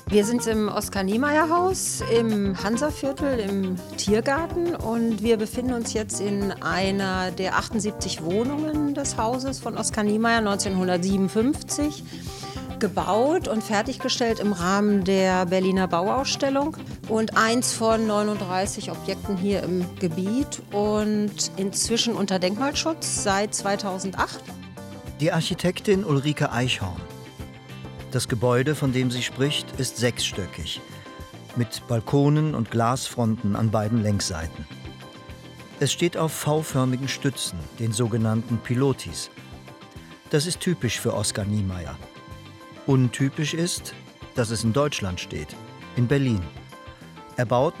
Wir sind im Oskar-Niemeyer-Haus im Hansaviertel im Tiergarten und wir befinden uns jetzt in einer der 78 Wohnungen des Hauses von Oskar Niemeyer 1957. Gebaut und fertiggestellt im Rahmen der Berliner Bauausstellung und eins von 39 Objekten hier im Gebiet und inzwischen unter Denkmalschutz seit 2008. Die Architektin Ulrike Eichhorn. Das Gebäude, von dem sie spricht, ist sechsstöckig, mit Balkonen und Glasfronten an beiden Längsseiten. Es steht auf V-förmigen Stützen, den sogenannten Pilotis. Das ist typisch für Oskar Niemeyer. Untypisch ist, dass es in Deutschland steht, in Berlin. Erbaut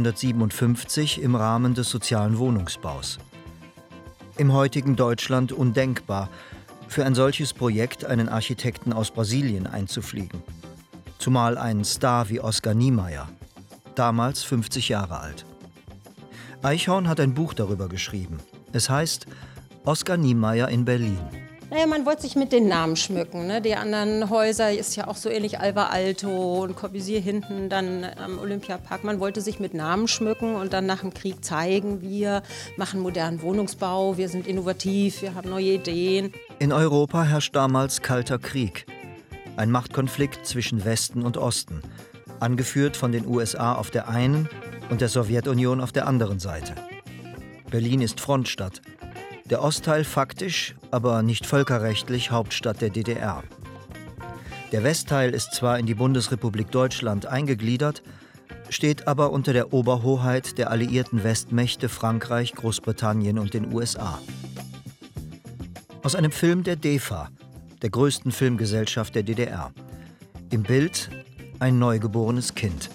1957 im Rahmen des sozialen Wohnungsbaus. Im heutigen Deutschland undenkbar, für ein solches Projekt einen Architekten aus Brasilien einzufliegen. Zumal einen Star wie Oskar Niemeyer, damals 50 Jahre alt. Eichhorn hat ein Buch darüber geschrieben. Es heißt Oskar Niemeyer in Berlin. Naja, man wollte sich mit den Namen schmücken. Ne? Die anderen Häuser ist ja auch so ähnlich Alvar Aalto und Corbusier hinten, dann am Olympiapark. Man wollte sich mit Namen schmücken und dann nach dem Krieg zeigen, wir machen modernen Wohnungsbau, wir sind innovativ, wir haben neue Ideen. In Europa herrscht damals Kalter Krieg. Ein Machtkonflikt zwischen Westen und Osten, angeführt von den USA auf der einen und der Sowjetunion auf der anderen Seite. Berlin ist Frontstadt. Der Ostteil faktisch, aber nicht völkerrechtlich Hauptstadt der DDR. Der Westteil ist zwar in die Bundesrepublik Deutschland eingegliedert, steht aber unter der Oberhoheit der alliierten Westmächte Frankreich, Großbritannien und den USA. Aus einem Film der DEFA, der größten Filmgesellschaft der DDR. Im Bild ein neugeborenes Kind.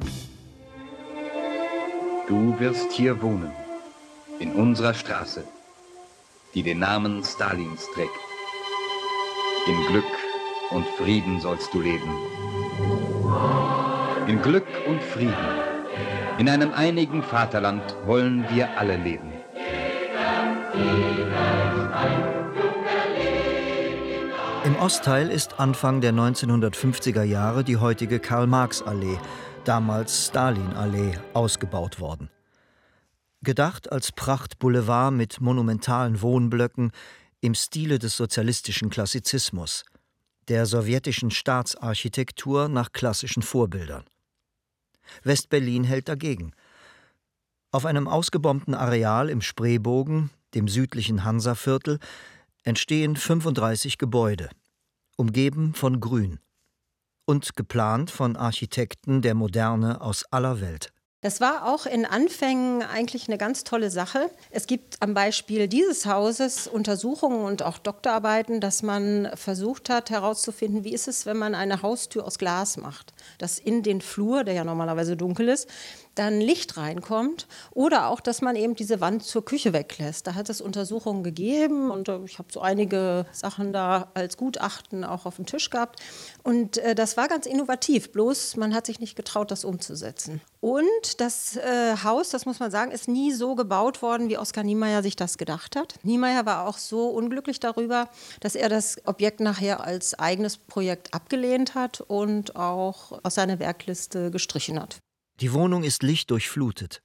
Du wirst hier wohnen, in unserer Straße, die den Namen Stalins trägt. In Glück und Frieden sollst du leben. In Glück und Frieden. In einem einigen Vaterland wollen wir alle leben. Im Ostteil ist Anfang der 1950er Jahre die heutige Karl-Marx-Allee, damals Stalin-Allee, ausgebaut worden. Gedacht als Prachtboulevard mit monumentalen Wohnblöcken im Stile des sozialistischen Klassizismus, der sowjetischen Staatsarchitektur nach klassischen Vorbildern. West-Berlin hält dagegen. Auf einem ausgebombten Areal im Spreebogen, dem südlichen Hansaviertel, entstehen 35 Gebäude, umgeben von Grün und geplant von Architekten der Moderne aus aller Welt. Das war auch in Anfängen eigentlich eine ganz tolle Sache. Es gibt am Beispiel dieses Hauses Untersuchungen und auch Doktorarbeiten, dass man versucht hat herauszufinden, wie ist es, wenn man eine Haustür aus Glas macht, dass in den Flur, der ja normalerweise dunkel ist, dann Licht reinkommt oder auch, dass man eben diese Wand zur Küche weglässt. Da hat es Untersuchungen gegeben und ich habe so einige Sachen da als Gutachten auch auf dem Tisch gehabt. Und das war ganz innovativ, bloß man hat sich nicht getraut, das umzusetzen. Und das Haus, das muss man sagen, ist nie so gebaut worden, wie Oskar Niemeyer sich das gedacht hat. Niemeyer war auch so unglücklich darüber, dass er das Objekt nachher als eigenes Projekt abgelehnt hat und auch aus seiner Werkliste gestrichen hat. Die Wohnung ist lichtdurchflutet,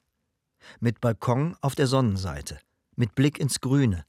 mit Balkon auf der Sonnenseite, mit Blick ins Grüne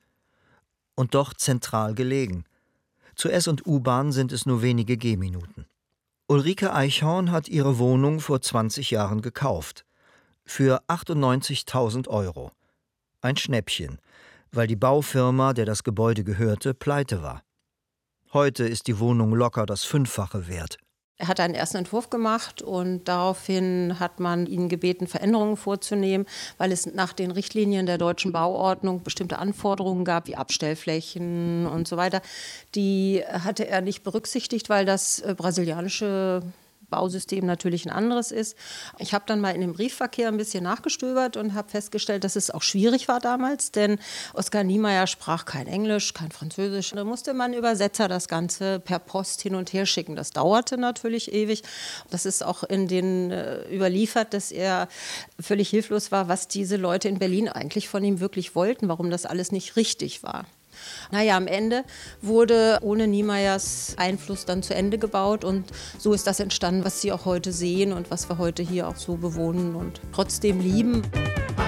und doch zentral gelegen. Zu S- und U-Bahn sind es nur wenige Gehminuten. Ulrike Eichhorn hat ihre Wohnung vor 20 Jahren gekauft, für 98.000 €. Ein Schnäppchen, weil die Baufirma, der das Gebäude gehörte, pleite war. Heute ist die Wohnung locker das Fünffache wert. Er hat einen ersten Entwurf gemacht und daraufhin hat man ihn gebeten, Veränderungen vorzunehmen, weil es nach den Richtlinien der deutschen Bauordnung bestimmte Anforderungen gab, wie Abstellflächen und so weiter. Die hatte er nicht berücksichtigt, weil das brasilianische Bausystem natürlich ein anderes ist. Ich habe dann mal in dem Briefverkehr ein bisschen nachgestöbert und habe festgestellt, dass es auch schwierig war damals, denn Oskar Niemeyer sprach kein Englisch, kein Französisch. Da musste man Übersetzer das Ganze per Post hin und her schicken. Das dauerte natürlich ewig. Das ist auch in den überliefert, dass er völlig hilflos war, was diese Leute in Berlin eigentlich von ihm wirklich wollten, warum das alles nicht richtig war. Naja, am Ende wurde ohne Niemeyers Einfluss dann zu Ende gebaut und so ist das entstanden, was Sie auch heute sehen und was wir heute hier auch so bewohnen und trotzdem lieben.